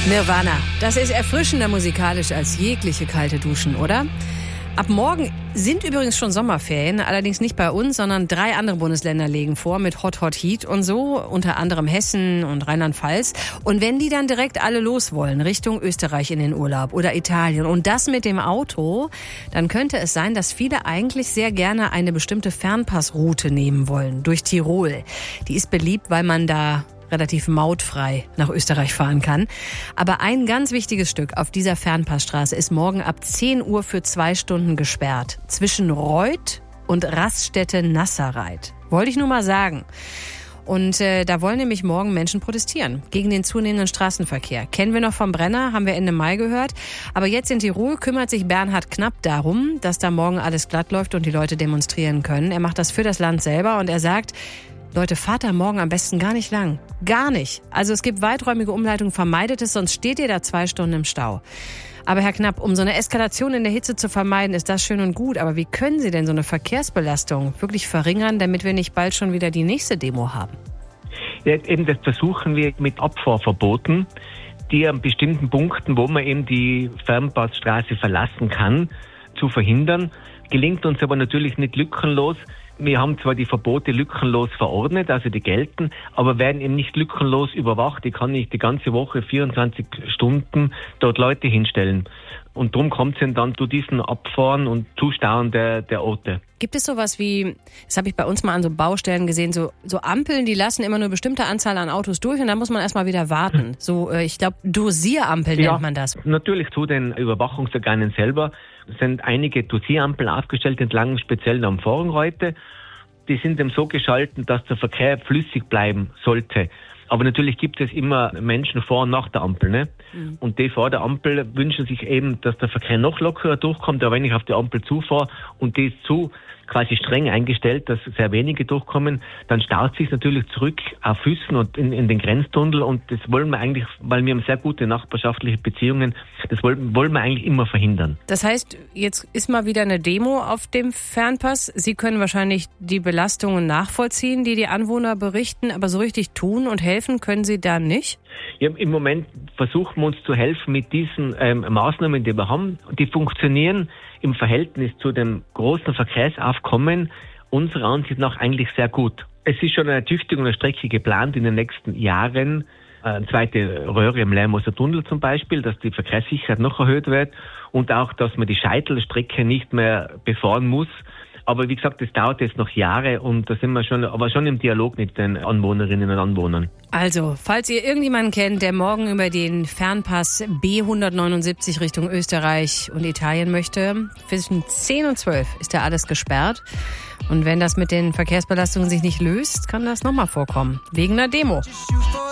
Nirvana. Das ist erfrischender musikalisch als jegliche kalte Duschen, oder? Ab morgen sind übrigens schon Sommerferien, allerdings nicht bei uns, sondern 3 andere Bundesländer legen vor mit Hot Heat und so, unter anderem Hessen und Rheinland-Pfalz. Und wenn die dann direkt alle los wollen, Richtung Österreich in den Urlaub oder Italien und das mit dem Auto, dann könnte es sein, dass viele eigentlich sehr gerne eine bestimmte Fernpassroute nehmen wollen, durch Tirol. Die ist beliebt, weil man da relativ mautfrei nach Österreich fahren kann. Aber ein ganz wichtiges Stück auf dieser Fernpassstraße ist morgen ab 10 Uhr für 2 Stunden gesperrt. Zwischen Reuth und Raststätte Nasserreit. Wollte ich nur mal sagen. Und da wollen nämlich morgen Menschen protestieren gegen den zunehmenden Straßenverkehr. Kennen wir noch vom Brenner, haben wir Ende Mai gehört. Aber jetzt in Tirol kümmert sich Bernhard Knapp darum, dass da morgen alles glatt läuft und die Leute demonstrieren können. Er macht das für das Land selber und er sagt, Leute, fahrt da morgen am besten gar nicht lang. Gar nicht. Also es gibt weiträumige Umleitungen, vermeidet es, sonst steht ihr da 2 Stunden im Stau. Aber Herr Knapp, um so eine Eskalation in der Hitze zu vermeiden, ist das schön und gut. Aber wie können Sie denn so eine Verkehrsbelastung wirklich verringern, damit wir nicht bald schon wieder die nächste Demo haben? Ja, eben das versuchen wir mit Abfahrverboten, die an bestimmten Punkten, wo man eben die Fernpassstraße verlassen kann, zu verhindern. Gelingt uns aber natürlich nicht lückenlos. Wir haben zwar die Verbote lückenlos verordnet, also die gelten, aber werden eben nicht lückenlos überwacht. Ich kann nicht die ganze Woche 24 Stunden dort Leute hinstellen. Und darum kommt es dann zu diesen Abfahren und Zustauen der Orte. Gibt es sowas wie, das habe ich bei uns mal an so Baustellen gesehen, so Ampeln, die lassen immer nur eine bestimmte Anzahl an Autos durch und dann muss man erstmal wieder warten. So, ich glaube, Dosierampeln nennt man das. Natürlich zu den Überwachungsorganen selber sind einige Dosierampeln aufgestellt entlang speziell am Vorrangreute. Die sind eben so geschalten, dass der Verkehr flüssig bleiben sollte. Aber natürlich gibt es immer Menschen vor und nach der Ampel, ne? Mhm. Und die vor der Ampel wünschen sich eben, dass der Verkehr noch lockerer durchkommt. Aber wenn ich auf die Ampel zufahre und die ist zu quasi streng eingestellt, dass sehr wenige durchkommen, dann staut sich natürlich zurück auf Füßen und in den Grenztunnel. Und das wollen wir eigentlich, weil wir haben sehr gute nachbarschaftliche Beziehungen, das wollen wir eigentlich immer verhindern. Das heißt, jetzt ist mal wieder eine Demo auf dem Fernpass. Sie können wahrscheinlich die Belastungen nachvollziehen, die Anwohner berichten, aber so richtig tun und helfen können Sie da nicht? Ja, im Moment versuchen wir uns zu helfen mit diesen Maßnahmen, die wir haben. Die funktionieren im Verhältnis zu dem großen Verkehrsaufkommen unserer Ansicht nach eigentlich sehr gut. Es ist schon eine Tüchtigung der Strecke geplant in den nächsten Jahren. Eine zweite Röhre im Lermoser Tunnel zum Beispiel, dass die Verkehrssicherheit noch erhöht wird und auch, dass man die Scheitelstrecke nicht mehr befahren muss. Aber wie gesagt, das dauert jetzt noch Jahre und da sind wir schon im Dialog mit den Anwohnerinnen und Anwohnern. Also, falls ihr irgendjemanden kennt, der morgen über den Fernpass B179 Richtung Österreich und Italien möchte, zwischen 10 und 12 ist da alles gesperrt. Und wenn das mit den Verkehrsbelastungen sich nicht löst, kann das nochmal vorkommen. Wegen einer Demo.